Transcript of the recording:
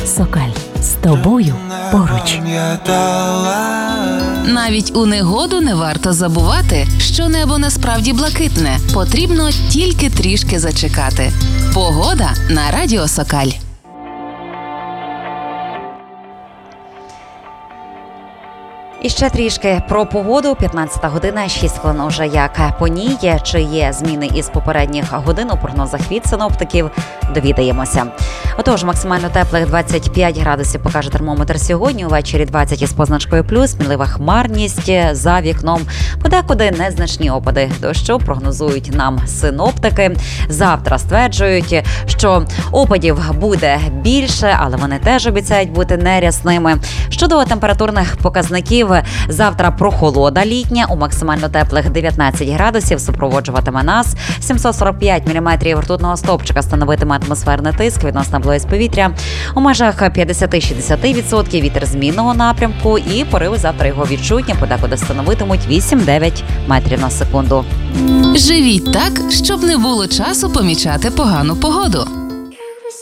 Сокаль. З тобою поруч. Навіть у негоду не варто забувати, що небо насправді блакитне. Потрібно тільки трішки зачекати. Погода на Радіо Сокаль. І ще трішки про погоду. 15 година, 6 хвилин уже як по ній. Чи є зміни із попередніх годин у прогнозах від синоптиків, довідаємося. Отож, максимально теплих 25 градусів покаже термометр сьогодні. Увечері 20 із позначкою плюс, мінлива хмарність за вікном. Подекуди незначні опади дощу прогнозують нам синоптики. Завтра стверджують, що опадів буде більше, але вони теж обіцяють бути нерясними. Щодо температурних показників, завтра прохолода літня, у максимально теплих 19 градусів супроводжуватиме нас. 745 міліметрів ртутного стовпчика становитиме атмосферний тиск, відносна вологість повітря у межах 50-60%, вітер змінного напрямку і пориви завтра його відчутні, подекуди становитимуть 8-9 метрів на секунду. Живіть так, щоб не було часу помічати погану погоду.